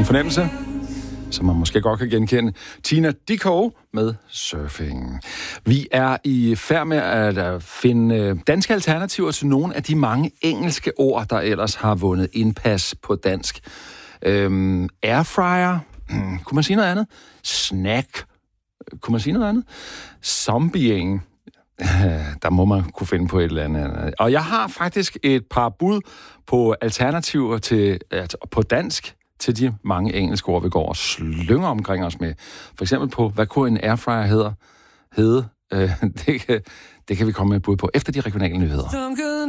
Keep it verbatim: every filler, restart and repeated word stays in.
En fornemmelse, som man måske godt kan genkende. Tina Dickow med Surfing. Vi er i færd med at finde danske alternativer til nogle af de mange engelske ord, der ellers har vundet indpas på dansk. Øhm, airfryer. Hmm, kunne man sige noget andet? Snack. Kunne man sige noget andet? Zombieing. Der må man kunne finde på et eller andet. Og jeg har faktisk et par bud på alternativer til, på dansk til de mange engelske ord, vi går og slynger omkring os med. For eksempel på, hvad kunne en airfryer hedder? Hede. Det kan, det kan vi komme med et bud på efter de regionale nyheder.